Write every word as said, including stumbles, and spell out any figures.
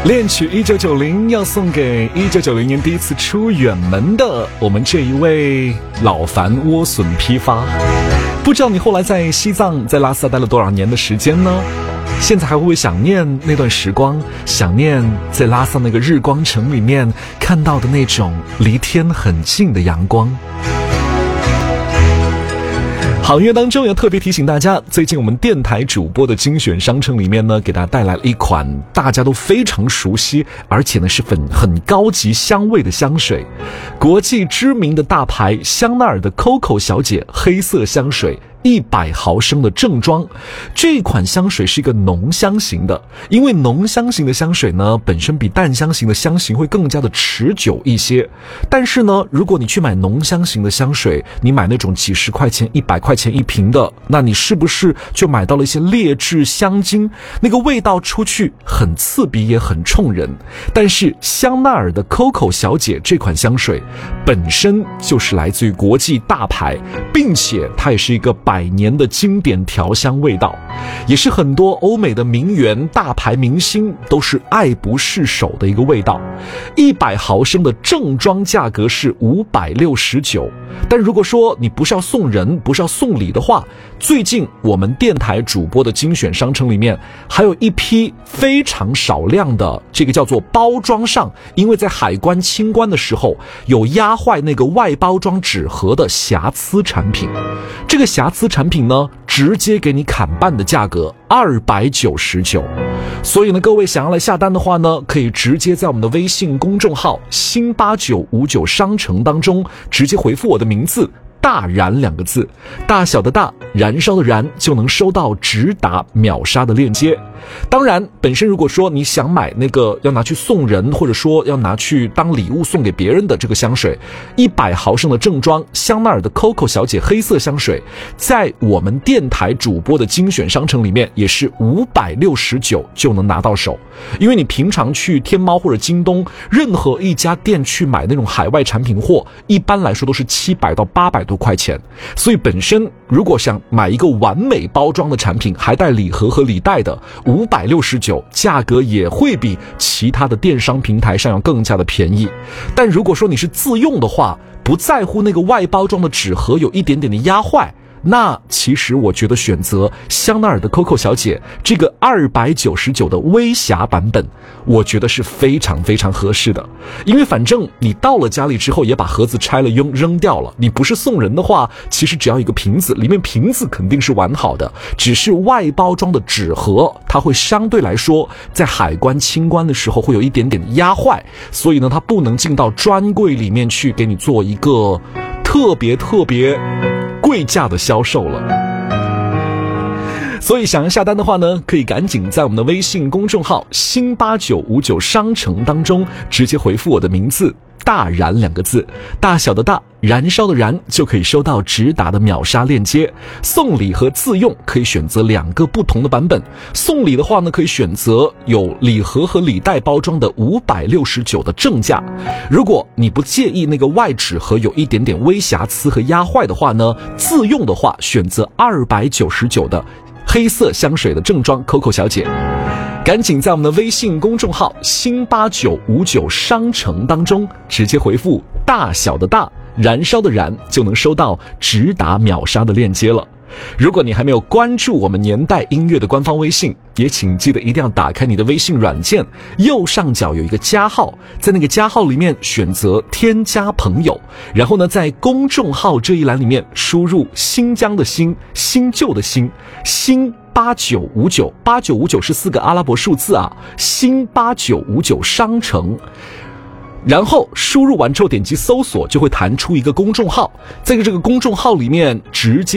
恋曲一九九零要送给一九九零年第一次出远门的我们这一位老樊莴笋批发。不知道你后来在西藏在拉萨待了多少年的时间呢？现在还会不会想念那段时光，想念在拉萨那个日光城里面看到的那种离天很近的阳光？好，音乐当中也特别提醒大家，最近我们电台主播的精选商城里面呢，给大家带来了一款大家都非常熟悉，而且呢是很很高级香味的香水，国际知名的大牌香奈儿的 Coco 小姐黑色香水。一百毫升的正装，这款香水是一个浓香型的，因为浓香型的香水呢，本身比淡香型的香型会更加的持久一些。但是呢，如果你去买浓香型的香水，你买那种几十块钱、一百块钱一瓶的，那你是不是就买到了一些劣质香精？那个味道出去很刺鼻，也很冲人。但是香奈儿的 Coco 小姐这款香水本身就是来自于国际大牌，并且它也是一个百年的经典调香味道，也是很多欧美的名媛大牌明星都是爱不释手的一个味道。一百毫升的正装价格是五百六十九，但如果说你不是要送人，不是要送礼的话，最近我们电台主播的精选商城里面还有一批非常少量的这个叫做包装上，因为在海关清关的时候有压坏那个外包装纸盒的瑕疵产品，这个瑕疵产品呢直接给你砍半的价格二百九十九。所以呢，各位想要来下单的话呢，可以直接在我们的微信公众号新八九五九商城当中直接回复我的名字大燃两个字，大小的大，燃烧的燃，就能收到直达秒杀的链接。当然本身如果说你想买那个要拿去送人，或者说要拿去当礼物送给别人的这个香水，一百毫升的正装香奈儿的 Coco 小姐黑色香水，在我们电台主播的精选商城里面也是五百六十九就能拿到手。因为你平常去天猫或者京东任何一家店去买那种海外产品货，一般来说都是七百到八百多块钱，所以本身如果想买一个完美包装的产品，还带礼盒和礼袋的，五百六十九价格也会比其他的电商平台上要更加的便宜。但如果说你是自用的话，不在乎那个外包装的纸盒有一点点的压坏，那其实我觉得选择香奈儿的 Coco 小姐这个二百九十九的微瑕版本，我觉得是非常非常合适的。因为反正你到了家里之后也把盒子拆了扔扔掉了，你不是送人的话，其实只要一个瓶子，里面瓶子肯定是完好的，只是外包装的纸盒它会相对来说在海关清关的时候会有一点点压坏，所以呢它不能进到专柜里面去给你做一个特别特别贵价的销售了。所以想要下单的话呢，可以赶紧在我们的微信公众号新八九五九商城当中直接回复我的名字大燃两个字，大小的大，燃烧的燃，就可以收到直达的秒杀链接。送礼和自用可以选择两个不同的版本，送礼的话呢，可以选择有礼盒和礼袋包装的五百六十九的正价。如果你不介意那个外纸盒有一点点微瑕疵和压坏的话呢，自用的话选择二百九十九的黑色香水的正装 Coco 小姐。赶紧在我们的微信公众号新八九五九商城当中直接回复大小的大，燃烧的燃，就能收到直达秒杀的链接了。如果你还没有关注我们年代音乐的官方微信，也请记得一定要打开你的微信软件，右上角有一个加号，在那个加号里面选择添加朋友，然后呢在公众号这一栏里面输入新疆的新，新旧的新，新八九五九，八九五九是四个阿拉伯数字啊，新八九五九商城。然后输入完之后点击搜索，就会弹出一个公众号，在这个公众号里面直接